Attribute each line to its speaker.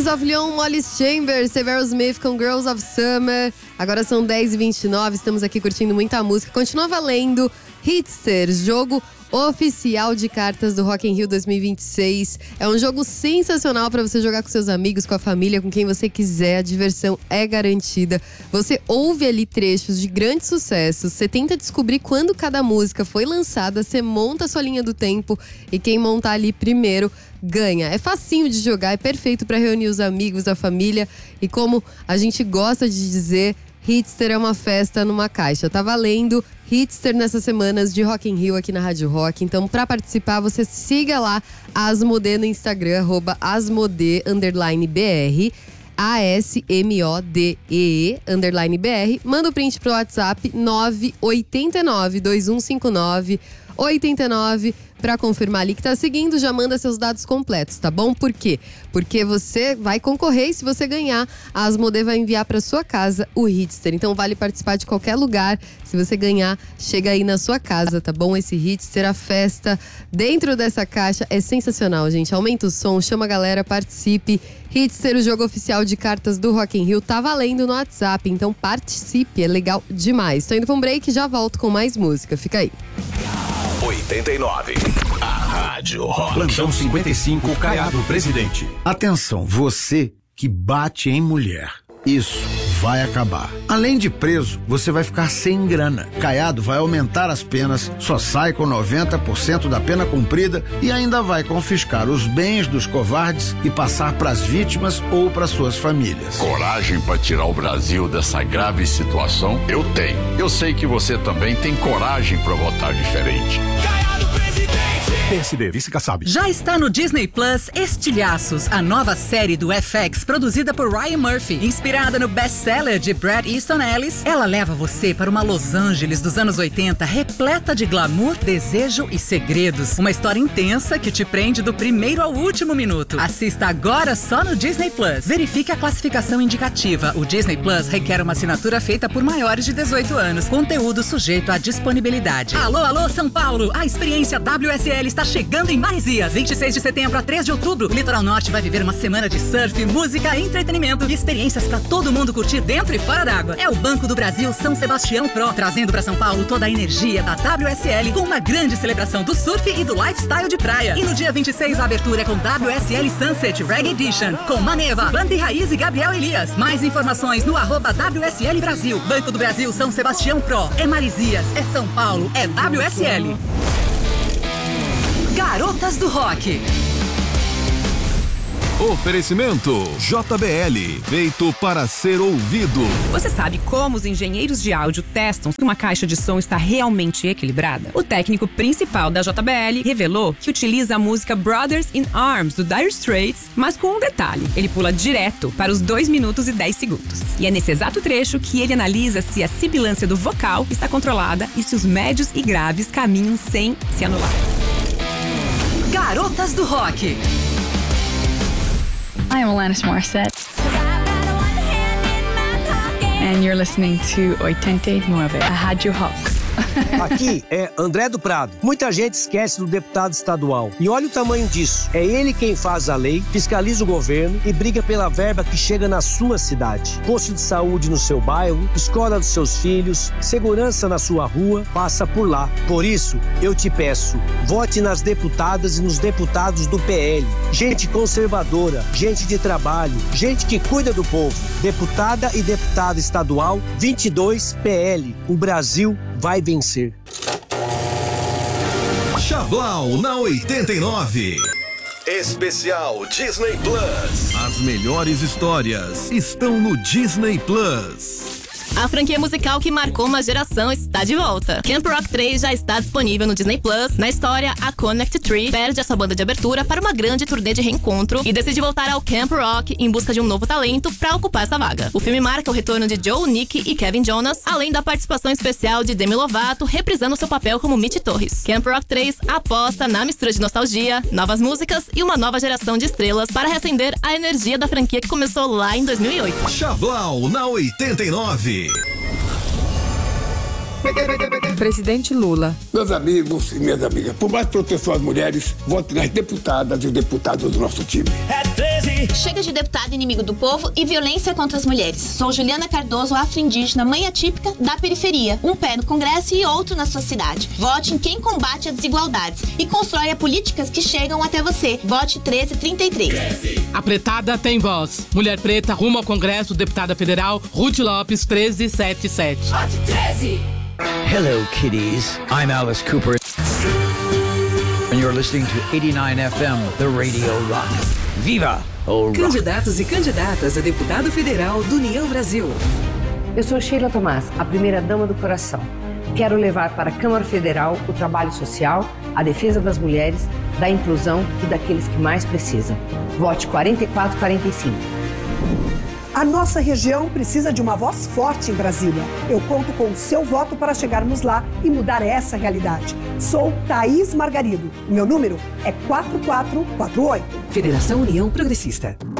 Speaker 1: Kings of Leon, Molly Chambers, Severo Smith com Girls of Summer. Agora são 10h29, estamos aqui curtindo muita música. Continua valendo Hitster, jogo oficial de cartas do Rock in Rio 2026. É um jogo sensacional para você jogar com seus amigos, com a família, com quem você quiser. A diversão é garantida. Você ouve ali trechos de grandes sucessos. Você tenta descobrir quando cada música foi lançada. Você monta a sua linha do tempo e quem montar ali primeiro ganha. É facinho de jogar, é perfeito para reunir os amigos, a família. E como a gente gosta de dizer, Hitster é uma festa numa caixa. Tá valendo Hitster nessas semanas de Rock in Rio aqui na Rádio Rock. Então, pra participar, você siga lá a Asmodee no Instagram, @asmodee_BR, ASMODEE_BR. Manda o print pro WhatsApp 989-2159-89 pra confirmar ali que tá seguindo, já manda seus dados completos, tá bom? Por quê? Porque você vai concorrer e se você ganhar, a Asmodee vai enviar pra sua casa o Hitster. Então vale participar de qualquer lugar. Se você ganhar, chega aí na sua casa, tá bom? Esse Hitster, a festa dentro dessa caixa é sensacional, gente. Aumenta o som, chama a galera, participe. Hitster, o jogo oficial de cartas do Rock in Rio, tá valendo no WhatsApp. Então participe, é legal demais. Tô indo pra um break e já volto com mais música. Fica aí.
Speaker 2: 89. A Rádio Rock.
Speaker 3: Plantão 55, Caiado Presidente. Atenção, você que bate em mulher. Isso vai acabar. Além de preso, você vai ficar sem grana. Caiado vai aumentar as penas, só sai com 90% da pena cumprida e ainda vai confiscar os bens dos covardes e passar pras vítimas ou para suas famílias.
Speaker 4: Coragem para tirar o Brasil dessa grave situação? Eu tenho. Eu sei que você também tem coragem para votar diferente.
Speaker 3: PSD, vice-Kassab.
Speaker 5: Já está no Disney Plus Estilhaços, a nova série do FX produzida por Ryan Murphy. Inspirada no best-seller de Bret Easton Ellis, ela leva você para uma Los Angeles dos anos 80 repleta de glamour, desejo e segredos. Uma história intensa que te prende do primeiro ao último minuto. Assista agora só no Disney Plus. Verifique a classificação indicativa. O Disney Plus requer uma assinatura feita por maiores de 18 anos. Conteúdo sujeito à disponibilidade. Alô, alô, São Paulo! A experiência WSL está chegando em Maresias. 26 de setembro a 3 de outubro. O Litoral Norte vai viver uma semana de surf, música, entretenimento e experiências para todo mundo curtir dentro e fora d'água. É o Banco do Brasil São Sebastião Pro, trazendo para São Paulo toda a energia da WSL com uma grande celebração do surf e do lifestyle de praia. E no dia 26 a abertura é com WSL Sunset Reggae Edition, com Maneva, Banda e Raiz e Gabriel Elias. Mais informações no @WSL Brasil. Banco do Brasil São Sebastião Pro. É Maresias, é São Paulo, é WSL. Garotas do Rock.
Speaker 6: Oferecimento JBL, feito para ser ouvido.
Speaker 7: Você sabe como os engenheiros de áudio testam se uma caixa de som está realmente equilibrada? O técnico principal da JBL revelou que utiliza a música Brothers in Arms, do Dire Straits, mas com um detalhe: ele pula direto para os 2 minutos e 10 segundos. E é nesse exato trecho que ele analisa se a sibilância do vocal está controlada e se os médios e graves caminham sem se anular.
Speaker 5: Garotas do Rock.
Speaker 8: I am Alanis Morissette. And you're listening to 89, a Rádio Rock.
Speaker 9: Aqui é André do Prado. Muita gente esquece do deputado estadual. E olha o tamanho disso. É ele quem faz a lei, fiscaliza o governo e briga pela verba que chega na sua cidade. Posto de saúde no seu bairro, escola dos seus filhos, segurança na sua rua, passa por lá. Por isso, eu te peço, vote nas deputadas e nos deputados do PL. Gente conservadora, gente de trabalho, gente que cuida do povo. Deputada e deputado estadual, 22 PL. O Brasil vai vencer.
Speaker 6: Chablau na 89.
Speaker 2: Especial Disney Plus.
Speaker 6: As melhores histórias estão no Disney Plus.
Speaker 10: A franquia musical que marcou uma geração está de volta. Camp Rock 3 já está disponível no Disney Plus. Na história, a Connect Tree perde a sua banda de abertura para uma grande turnê de reencontro e decide voltar ao Camp Rock em busca de um novo talento para ocupar essa vaga. O filme marca o retorno de Joe, Nick e Kevin Jonas, além da participação especial de Demi Lovato, reprisando seu papel como Mitch Torres. Camp Rock 3 aposta na mistura de nostalgia, novas músicas e uma nova geração de estrelas para reacender a energia da franquia que começou lá em 2008.
Speaker 6: Chablau na 89.
Speaker 11: Presidente Lula.
Speaker 12: Meus amigos e minhas amigas, por mais proteção às mulheres, vote nas deputadas e deputados do nosso time.
Speaker 13: Chega de deputado inimigo do povo e violência contra as mulheres. Sou Juliana Cardoso, afro-indígena, mãe atípica da periferia. Um pé no Congresso e outro na sua cidade. Vote em quem combate as desigualdades e constrói políticas que chegam até você. Vote 1333.
Speaker 14: A pretada tem voz. Mulher preta rumo ao Congresso, deputada federal Ruth Lopes, 1377.
Speaker 15: Vote 13.
Speaker 16: Hello, kiddies. I'm Alice Cooper. And you're listening to 89 FM, the Radio Rock. Viva o rock!
Speaker 17: Candidatos e candidatas a deputado federal do União Brasil.
Speaker 18: Eu sou Sheila Tomás, a primeira-dama do coração. Quero levar para a Câmara Federal o trabalho social, a defesa das mulheres, da inclusão e daqueles que mais precisam. Vote 4445.
Speaker 19: A nossa região precisa de uma voz forte em Brasília. Eu conto com o seu voto para chegarmos lá e mudar essa realidade. Sou Thaís Margarido. Meu número é 4448.
Speaker 17: Federação União Progressista.